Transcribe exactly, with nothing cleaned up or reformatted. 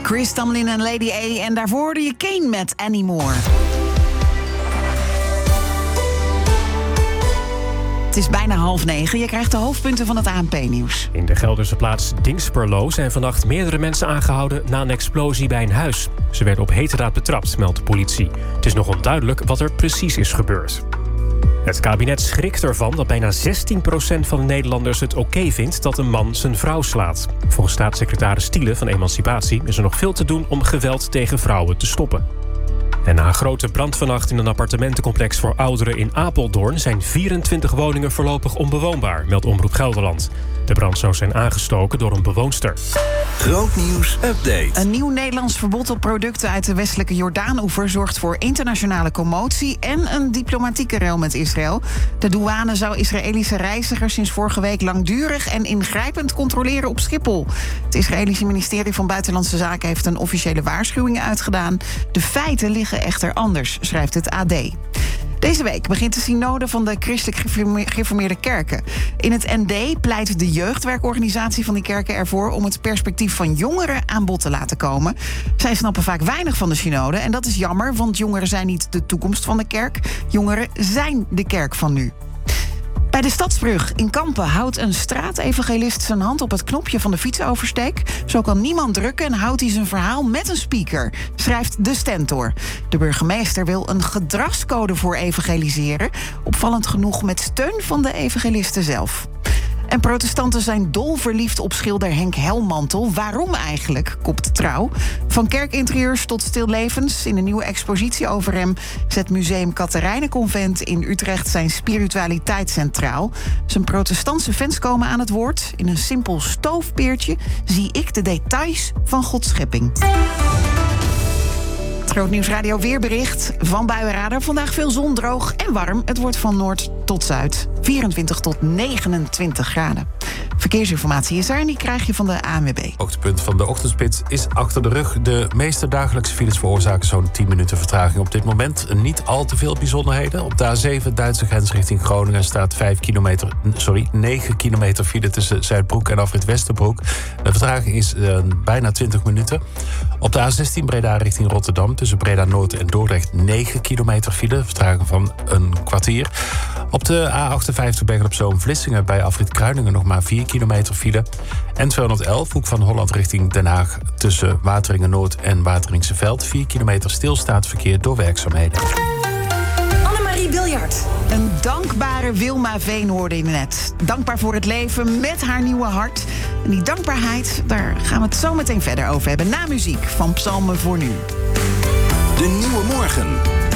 Chris Tomlin en Lady A. En daarvoor hoorde je Kane met Anymore. Het is bijna half negen. Je krijgt de hoofdpunten van het A N P-nieuws. In de Gelderse plaats Dingsperlo zijn vannacht meerdere mensen aangehouden na een explosie bij een huis. Ze werden op heterdaad betrapt, meldt de politie. Het is nog onduidelijk wat er precies is gebeurd. Het kabinet schrikt ervan dat bijna zestien procent van de Nederlanders het oké vindt dat een man zijn vrouw slaat. Volgens staatssecretaris Thiele van Emancipatie is er nog veel te doen om geweld tegen vrouwen te stoppen. En na een grote brand vannacht in een appartementencomplex voor ouderen in Apeldoorn zijn vierentwintig woningen voorlopig onbewoonbaar, meldt Omroep Gelderland. De brand zou zijn aangestoken door een bewoonster. Grootnieuws update. Een nieuw Nederlands verbod op producten uit de westelijke Jordaan-oever zorgt voor internationale commotie en een diplomatieke rel met Israël. De douane zou Israëlische reizigers sinds vorige week langdurig en ingrijpend controleren op Schiphol. Het Israëlische ministerie van Buitenlandse Zaken heeft een officiële waarschuwing uitgedaan. De feiten liggen echter anders, schrijft het A D. Deze week begint de synode van de christelijk gereformeerde kerken. In het N D pleit de jeugdwerkorganisatie van die kerken ervoor om het perspectief van jongeren aan bod te laten komen. Zij snappen vaak weinig van de synode en dat is jammer, want jongeren zijn niet de toekomst van de kerk. Jongeren zijn de kerk van nu. Bij de Stadsbrug in Kampen houdt een straatevangelist zijn hand op het knopje van de fietsoversteek. Zo kan niemand drukken en houdt hij zijn verhaal met een speaker, schrijft de Stentor. De burgemeester wil een gedragscode voor evangeliseren. Opvallend genoeg met steun van de evangelisten zelf. En protestanten zijn dolverliefd op schilder Henk Helmantel. Waarom eigenlijk, kopt Trouw. Van kerkinterieurs tot stillevens. In een nieuwe expositie over hem zet Museum Catharijnenconvent in Utrecht zijn spiritualiteit centraal. Zijn protestantse fans komen aan het woord. In een simpel stoofpeertje zie ik de details van Gods schepping. Grootnieuws Radio weerbericht van Buienradar. Vandaag veel zon, droog en warm. Het wordt van noord tot zuid. vierentwintig tot negenentwintig graden. Verkeersinformatie is er en die krijg je van de A N W B. Hoogtepunt van de ochtendspits is achter de rug. De meeste dagelijkse files veroorzaken zo'n tien minuten vertraging op dit moment. Niet al te veel bijzonderheden. Op de A zeven Duitse grens richting Groningen staat vijf kilometer, sorry, negen kilometer file tussen Zuidbroek en afrit Westerbroek. De vertraging is uh, bijna twintig minuten. Op de A zestien Breda richting Rotterdam tussen Breda Noord en Dordrecht negen kilometer file. Vertraging van een kwartier. Op de A achtenvijftig Bergen-op-Zoom-Vlissingen bij afrit Kruiningen nog maar vier kilometer file. En tweehonderdelf Hoek van Holland richting Den Haag tussen Wateringen Noord en Wateringse Veld. vier kilometer stilstaand verkeer door werkzaamheden. Annemarie Wiljard. Een dankbare Wilma Veen hoorde je net. Dankbaar voor het leven met haar nieuwe hart. En die dankbaarheid, daar gaan we het zo meteen verder over hebben. Na muziek van Psalmen voor nu. De Nieuwe Morgen.